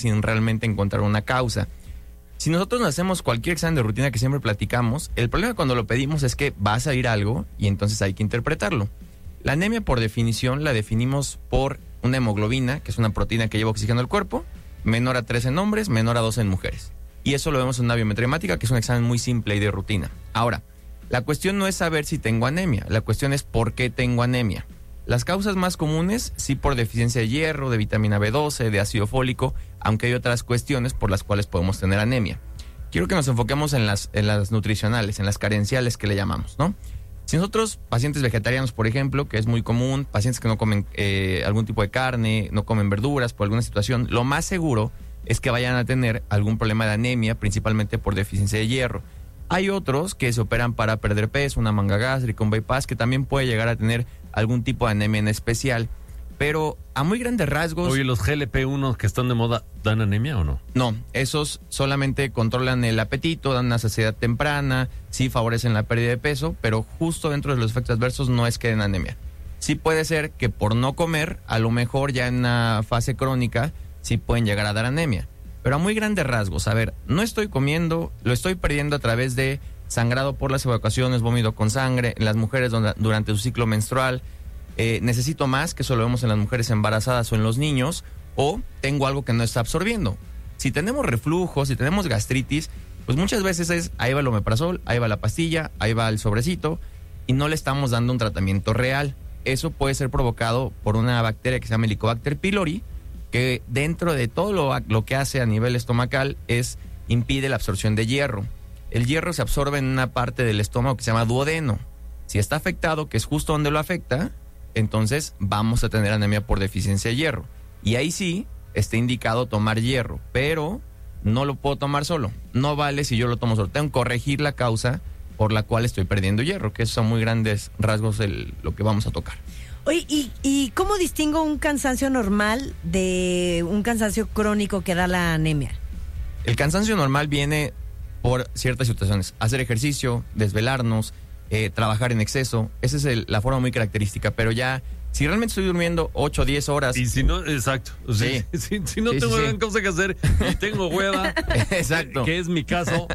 sin realmente encontrar una causa. Si nosotros nos hacemos cualquier examen de rutina que siempre platicamos, el problema cuando lo pedimos es que va a salir algo y entonces hay que interpretarlo. La anemia, por definición, la definimos por una hemoglobina, que es una proteína que lleva oxígeno al cuerpo, menor a 3 en hombres, menor a 2 en mujeres. Y eso lo vemos en una biometría hemática, que es un examen muy simple y de rutina. Ahora, la cuestión no es saber si tengo anemia, la cuestión es por qué tengo anemia. Las causas más comunes, sí, por deficiencia de hierro, de vitamina B12, de ácido fólico, aunque hay otras cuestiones por las cuales podemos tener anemia. Quiero que nos enfoquemos en las nutricionales, en las carenciales que le llamamos, ¿no? Si nosotros, pacientes vegetarianos, por ejemplo, que es muy común, pacientes que no comen algún tipo de carne, no comen verduras por alguna situación, lo más seguro es que vayan a tener algún problema de anemia, principalmente por deficiencia de hierro. Hay otros que se operan para perder peso, una manga gástrica, un bypass, que también puede llegar a tener algún tipo de anemia en especial. Pero a muy grandes rasgos... Oye, ¿los GLP-1 que están de moda dan anemia o no? No, esos solamente controlan el apetito, dan una saciedad temprana, sí favorecen la pérdida de peso, pero justo dentro de los efectos adversos no es que den anemia. Sí puede ser que por no comer, a lo mejor ya en una fase crónica, sí pueden llegar a dar anemia. Pero a muy grandes rasgos, a ver, no estoy comiendo, lo estoy perdiendo a través de sangrado por las evacuaciones, vómito con sangre, en las mujeres durante su ciclo menstrual, necesito más, que eso lo vemos en las mujeres embarazadas o en los niños, o tengo algo que no está absorbiendo. Si tenemos reflujo, si tenemos gastritis, pues muchas veces es, ahí va el omeprazol, ahí va la pastilla, ahí va el sobrecito, y no le estamos dando un tratamiento real. Eso puede ser provocado por una bacteria que se llama Helicobacter pylori, que dentro de todo lo que hace a nivel estomacal impide la absorción de hierro. El hierro se absorbe en una parte del estómago que se llama duodeno. Si está afectado, que es justo donde lo afecta, entonces vamos a tener anemia por deficiencia de hierro. Y ahí sí está indicado tomar hierro, pero no lo puedo tomar solo. No vale si yo lo tomo solo. Tengo que corregir la causa por la cual estoy perdiendo hierro, que esos son muy grandes rasgos lo que vamos a tocar. Oye, ¿y cómo distingo un cansancio normal de un cansancio crónico que da la anemia? El cansancio normal viene por ciertas situaciones. Hacer ejercicio, desvelarnos, trabajar en exceso. Esa es la forma muy característica. Pero ya, si realmente estoy durmiendo 8 o 10 horas... Y si no, exacto. Sí. Si no tengo gran cosa que hacer y tengo hueva, exacto, que es mi caso.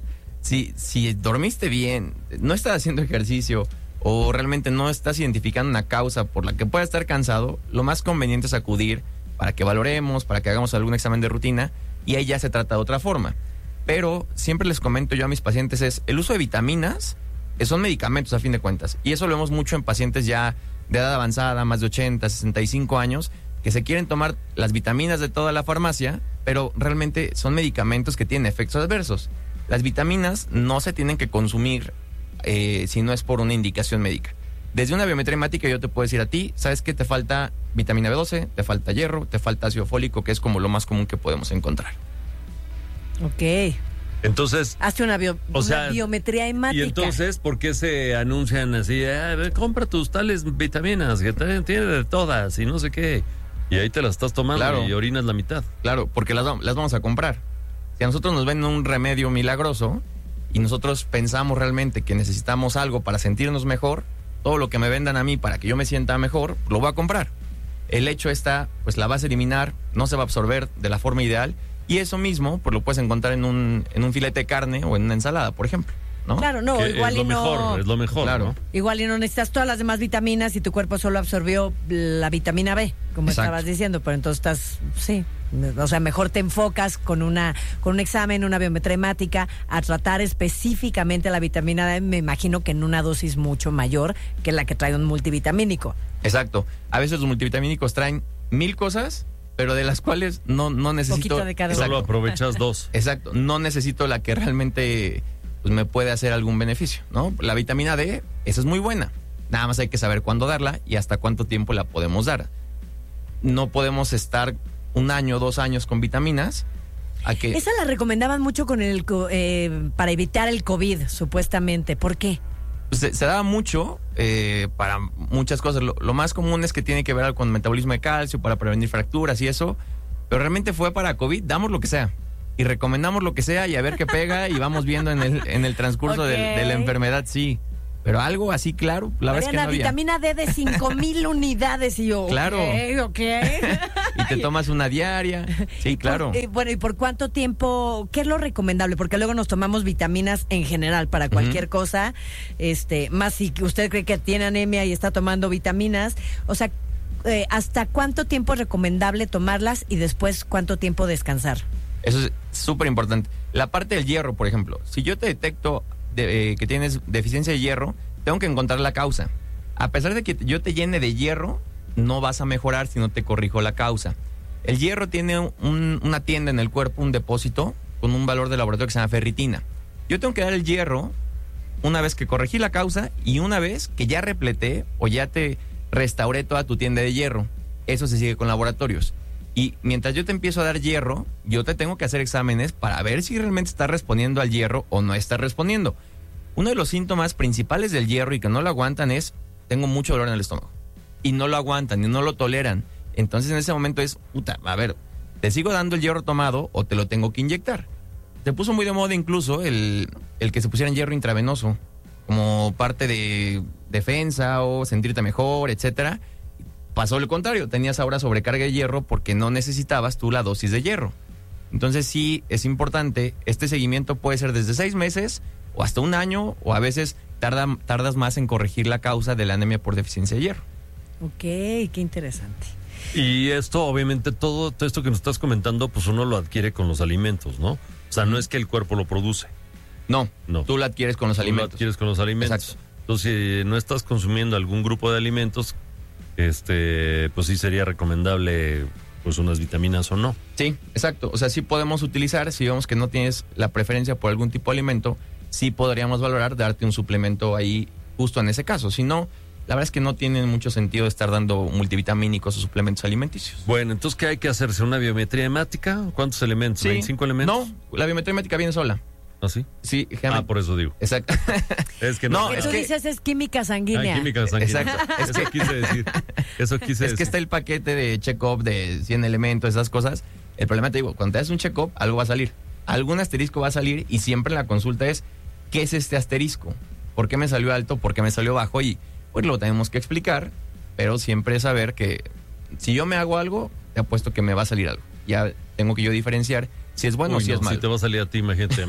Si dormiste bien, no estás haciendo ejercicio o realmente no estás identificando una causa por la que pueda estar cansado, lo más conveniente es acudir para que valoremos, para que hagamos algún examen de rutina, y ahí ya se trata de otra forma. Pero siempre les comento yo a mis pacientes el uso de vitaminas son medicamentos a fin de cuentas, y eso lo vemos mucho en pacientes ya de edad avanzada, más de 80, 65 años, que se quieren tomar las vitaminas de toda la farmacia, pero realmente son medicamentos que tienen efectos adversos. Las vitaminas no se tienen que consumir si no es por una indicación médica. Desde una biometría hemática yo te puedo decir a ti, ¿sabes qué? Te falta vitamina B12, te falta hierro, te falta ácido fólico, que es como lo más común que podemos encontrar. Ok. Entonces... Hazte una biometría hemática. Y entonces, ¿por qué se anuncian así? Compra tus tales vitaminas, que tiene de todas y no sé qué. Y ahí te las estás tomando, claro, y orinas la mitad. Claro, porque las vamos a comprar. Si a nosotros nos venden un remedio milagroso y nosotros pensamos realmente que necesitamos algo para sentirnos mejor, todo lo que me vendan a mí para que yo me sienta mejor, lo voy a comprar. El hecho está, pues la vas a eliminar, no se va a absorber de la forma ideal, y eso mismo pues lo puedes encontrar en un filete de carne o en una ensalada, por ejemplo, ¿no? Claro, no, que igual es lo mejor, claro, ¿no? Igual y no necesitas todas las demás vitaminas y tu cuerpo solo absorbió la vitamina B, como exacto, estabas diciendo, pero entonces estás, sí, o sea, mejor te enfocas con un examen, una biometría hemática, a tratar específicamente la vitamina D, me imagino que en una dosis mucho mayor que la que trae un multivitamínico. Exacto. A veces los multivitamínicos traen 1000 cosas, pero de las cuales no necesito... Poquito de cada. Solo aprovechas 2. Exacto. No necesito la que realmente pues, me puede hacer algún beneficio, ¿no? La vitamina D, esa es muy buena. Nada más hay que saber cuándo darla y hasta cuánto tiempo la podemos dar. No podemos estar 1 año, 2 años con vitaminas. Esa la recomendaban mucho para evitar el COVID, supuestamente. ¿Por qué? Pues se daba mucho para muchas cosas. Lo más común es que tiene que ver con el metabolismo de calcio, para prevenir fracturas y eso. Pero realmente fue para COVID, damos lo que sea. Y recomendamos lo que sea y a ver qué pega y vamos viendo en el transcurso okay, de la enfermedad, sí. Pero algo así claro, la verdad es que no había. Vitamina D de 5,000 unidades y yo, Claro. ok. Y te tomas una diaria. Sí, claro. Bueno, ¿y por cuánto tiempo? ¿Qué es lo recomendable? Porque luego nos tomamos vitaminas en general para cualquier cosa. Más si usted cree que tiene anemia y está tomando vitaminas. O sea, ¿hasta cuánto tiempo es recomendable tomarlas y después cuánto tiempo descansar? Eso es súper importante. La parte del hierro, por ejemplo. Si yo te detecto que tienes deficiencia de hierro, tengo que encontrar la causa. A pesar de que yo te llene de hierro, no vas a mejorar si no te corrijo la causa. El hierro tiene una tienda en el cuerpo, un depósito, con un valor de laboratorio que se llama ferritina. Yo tengo que dar el hierro una vez que corregí la causa y una vez que ya repleté o ya te restauré toda tu tienda de hierro. Eso se sigue con laboratorios. Y mientras yo te empiezo a dar hierro, yo te tengo que hacer exámenes para ver si realmente está respondiendo al hierro o no está respondiendo. Uno de los síntomas principales del hierro y que no lo aguantan es, tengo mucho dolor en el estómago. Y no lo aguantan y no lo toleran. Entonces en ese momento es, a ver, ¿te sigo dando el hierro tomado o te lo tengo que inyectar? Se puso muy de moda incluso el que se pusieran hierro intravenoso como parte de defensa o sentirte mejor, etcétera. Pasó lo contrario, tenías ahora sobrecarga de hierro porque no necesitabas tú la dosis de hierro. Entonces sí, es importante, este seguimiento puede ser desde 6 meses o hasta 1 año, o a veces tardas más en corregir la causa de la anemia por deficiencia de hierro. Ok, qué interesante. Y esto, obviamente, todo esto que nos estás comentando, pues uno lo adquiere con los alimentos, ¿no? O sea, no es que el cuerpo lo produce. No, tú lo adquieres con los alimentos. Lo adquieres con los alimentos. Exacto. Entonces, si no estás consumiendo algún grupo de alimentos, pues sí sería recomendable pues unas vitaminas o no. Sí, exacto. O sea, sí podemos utilizar, si vemos que no tienes la preferencia por algún tipo de alimento, sí podríamos valorar darte un suplemento ahí justo en ese caso. Si no, la verdad es que no tiene mucho sentido estar dando multivitamínicos o suplementos alimenticios. Bueno, entonces, ¿qué hay que hacerse? ¿Una biometría hemática? ¿Cuántos elementos? Sí. ¿25 elementos? No, la biometría hemática viene sola. ¿Ah, sí? Sí, por eso digo. Exacto. Es que no. Tú dices es química sanguínea. Química sanguínea. Exacto. Eso quise decir. Es que está el paquete de check-up de 100 elementos, esas cosas. El problema, te digo, cuando te das un check-up, algo va a salir. Algún asterisco va a salir y siempre la consulta es, ¿qué es este asterisco? ¿Por qué me salió alto? ¿Por qué me salió bajo? Y pues lo tenemos que explicar, pero siempre saber que si yo me hago algo, te apuesto que me va a salir algo. Ya tengo que yo diferenciar si es bueno o si es malo. Si te va a salir a ti, imagínate.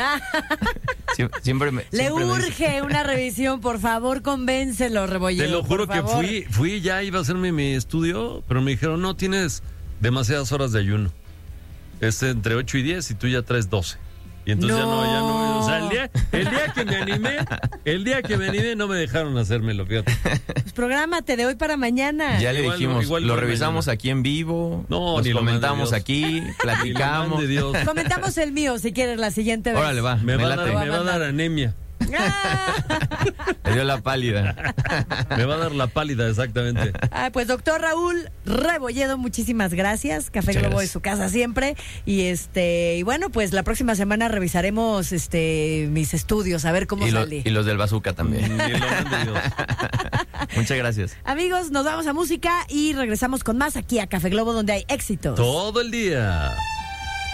siempre Le urge una revisión, por favor, convéncelo, Rebollero. Te lo juro que fui, ya iba a hacerme mi estudio, pero me dijeron, no, tienes demasiadas horas de ayuno. Es entre 8 y 10 y tú ya traes 12. Y entonces ya no, o sea, el día que me animé no me dejaron hacérmelo, fíjate. Pues prográmate de hoy para mañana. Ya le dijimos, lo revisamos aquí en vivo, nos comentamos aquí, platicamos. De Dios. Comentamos el mío si quieres la siguiente vez. Órale, va. Me va a dar anemia. Me dio la pálida. Me va a dar la pálida, exactamente. Pues doctor Raúl Rebolledo, muchísimas gracias. Café Globo es su casa siempre. Y bueno, pues la próxima semana revisaremos mis estudios, a ver cómo salí. Y los del Bazooka también. Muchas gracias. Amigos, nos vamos a música y regresamos con más aquí a Café Globo, donde hay éxitos todo el día.